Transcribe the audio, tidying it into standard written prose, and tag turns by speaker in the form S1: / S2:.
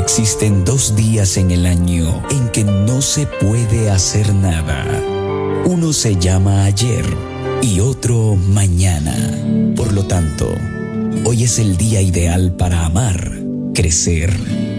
S1: existen 2 días en el año en que no se puede hacer nada. Uno se llama ayer y otro mañana. Por lo tanto, hoy es el día ideal para amar, crecer